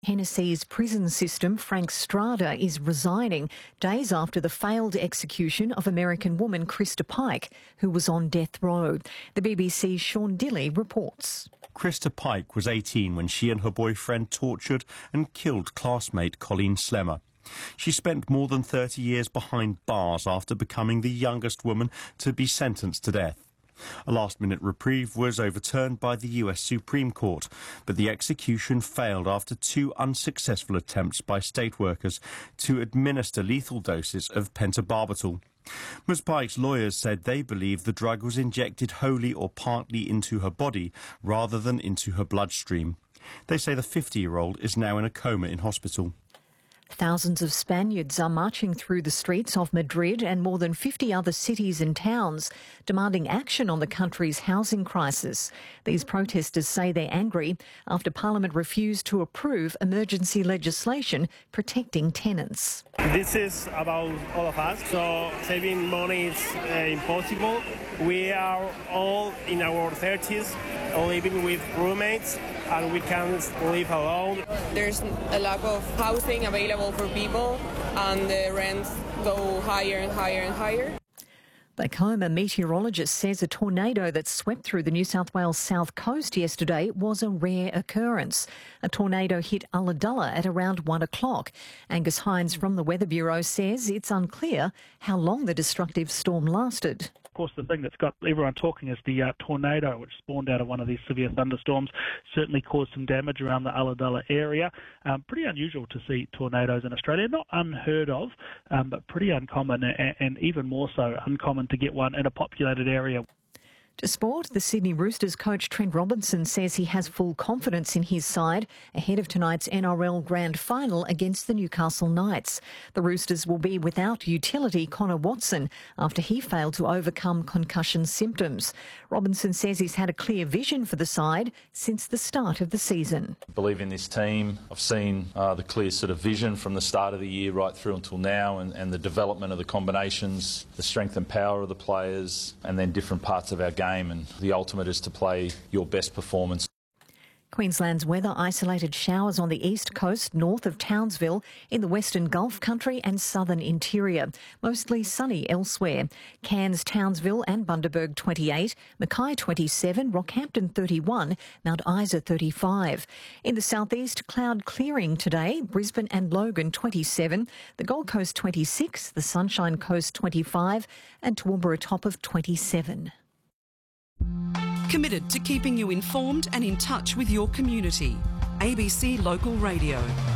Tennessee's prison system, Frank Strada, is resigning days after the failed execution of American woman Krista Pike, who was on death row. The BBC's Sean Dilley reports. Krista Pike was 18 when she and her boyfriend tortured and killed classmate Colleen Slemmer. She spent more than 30 years behind bars after becoming the youngest woman to be sentenced to death. A last-minute reprieve was overturned by the US Supreme Court, but the execution failed after two unsuccessful attempts by state workers to administer lethal doses of pentobarbital. Ms. Pike's lawyers said they believe the drug was injected wholly or partly into her body rather than into her bloodstream. They say the 50-year-old is now in a coma in hospital. Thousands of Spaniards are marching through the streets of Madrid and more than 50 other cities and towns, demanding action on the country's housing crisis. These protesters say they're angry after Parliament refused to approve emergency legislation protecting tenants. This is about all of us, so saving money is impossible. We are all in our 30s, living with roommates, and we can't live alone. There's a lack of housing available for people, and the rents go higher and higher and higher. Back home, a meteorologist says a tornado that swept through the New South Wales south coast yesterday was a rare occurrence. A tornado hit Ulladulla at around 1 o'clock. Angus Hines from the Weather Bureau says it's unclear how long the destructive storm lasted. Of course, the thing that's got everyone talking is the tornado, which spawned out of one of these severe thunderstorms, certainly caused some damage around the Ulladulla area. Pretty unusual to see tornadoes in Australia, not unheard of, but pretty uncommon, and even more so uncommon to get one in a populated area. To sport, the Sydney Roosters coach Trent Robinson says he has full confidence in his side ahead of tonight's NRL Grand Final against the Newcastle Knights. The Roosters will be without utility Connor Watson after he failed to overcome concussion symptoms. Robinson says he's had a clear vision for the side since the start of the season. I believe in this team. I've seen the clear sort of vision from the start of the year right through until now, and the development of the combinations, the strength and power of the players, and then different parts of our game. And the ultimate is to play your best performance. Queensland's weather: isolated showers on the east coast north of Townsville, in the western Gulf country and southern interior. Mostly sunny elsewhere. Cairns, Townsville and Bundaberg 28, Mackay 27, Rockhampton 31, Mount Isa 35. In the southeast, cloud clearing today, Brisbane and Logan 27, the Gold Coast 26, the Sunshine Coast 25 and Toowoomba a top of 27. Committed to keeping you informed and in touch with your community. ABC Local Radio.